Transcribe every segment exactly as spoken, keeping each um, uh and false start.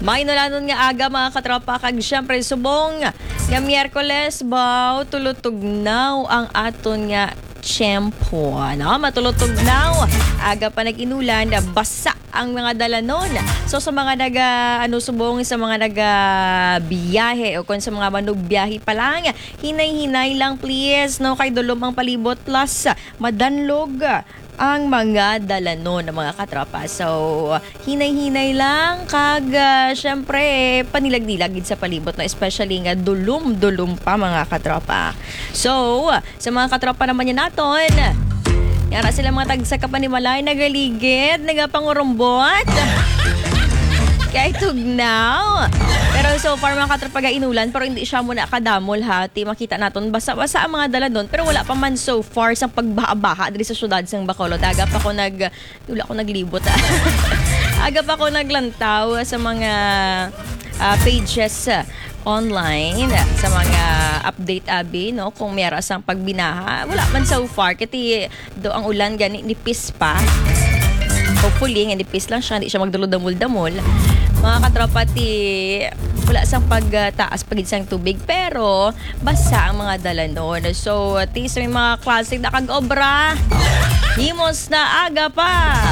Mainulanon nga aga mga katropa kag syempre subong nga Miyerkules baw tulutugnaw ang aton nga tiyempo. No? Matulutugnaw. Aga pa nag-inulan, basa ang mga dalanon. So sa mga naga ano subong sa mga naga biyahe o kung sa mga manugbiyahe pa lang, hinay-hinay lang please no kay dulom ang palibot plus madanlog ang mga dalanon ng mga katropa. So, hinay-hinay lang kag uh, syempre panilag-nilagid sa palibot na especially nga dulum-dulum pa mga katropa. So, sa mga katropa naman yan naton, yara sila mga tagsa kapanimalay, nagaligid, nagapangurumbot. Kaya tugnaw. Pero so far mga katropa inulan pero hindi siya muna kadamol hati. Makita naton basa-basa ang mga dala doon pero wala pa man so far sa pagbaha-baha diri sa syudad sang Bacolod. Aga pa ko nag wala ko naglibot. Aga pa ko naglantaw sa mga uh, pages uh, online sa mga update abi no kung mayroon sang pagbinaha. Wala man so far kiti do ang ulan gani nipis pa. Hopefully, nga nipis lang siya, hindi siya magdulod-damol-damol. Mga katropa, ti, wala sang pagtaas pagid sang tubig, pero basa ang mga dalanon. So, ti, sa mga classic na kag-obra, himos na aga pa.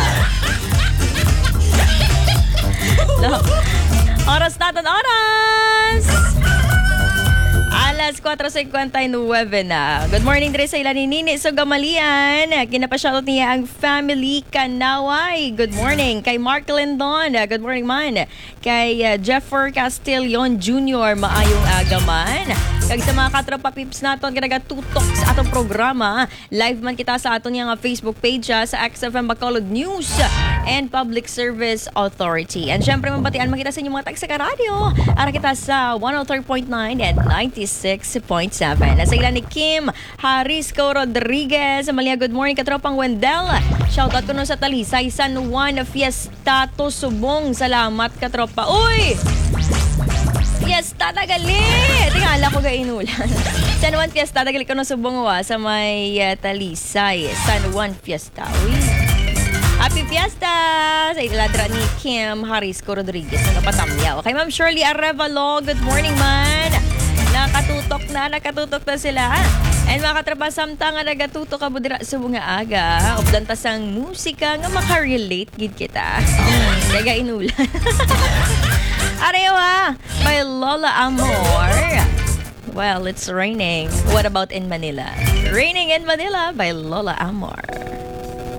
No. Oras natin, oras! Alas four fifty-nine na. Good morning dire sa ilan ni Nini so Gamalian. Kinapashoutout niya ang family Kanaway. Good morning kay Mark Lindon. Good morning man. Kay uh, Jeffer Castillon Junior Maayong aga man. Kag sa mga katropa pips naton kinagatutok sa atong programa. Live man kita sa aton nga Facebook page ha, sa X F M Bacolod News and Public Service Authority. And syempre mabatian man kita sa inyong mga tag sa radyo. Ara kita sa one oh three point nine and ninety-six point seven. Nasa ilan ni Kim Harisco Rodriguez. Malia, good morning katropang Wendell. Shoutout ko no sa Talisay San Juan Fiesta to Subong. Salamat katropa. Uy! Fiesta tagali! Tingala ko gainulan. San Juan Fiesta tagali ko no Subong wa sa may uh, Talisay San Juan Fiesta. Uy! Happy Fiesta! Sa iladra ni Kim Harisco Rodriguez ng Kapatamyaw. Kay Ma'am Shirley Arevalo, good morning man! Nakatutok na, nakatutok na sila. And mga katrapa, samtang nga nagatutok ka budira sa mga aga. Obdantas ang musika nga makarelate gid kita. Hmm, kaya inulan. Arewa, by Lola Amor. Well, it's raining. What about in Manila? Raining in Manila by Lola Amor.